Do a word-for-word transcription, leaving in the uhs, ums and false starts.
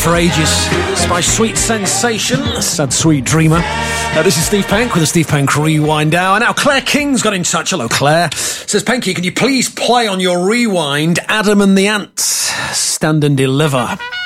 for ages. It's by Sweet Sensation, Sad Sweet Dreamer. Uh, this is Steve Pank with the Steve Pank Rewind Hour. Now, Claire King's got in touch. Hello, Claire. Says, Panky, can you please play on your rewind Adam and the Ants, Stand and Deliver?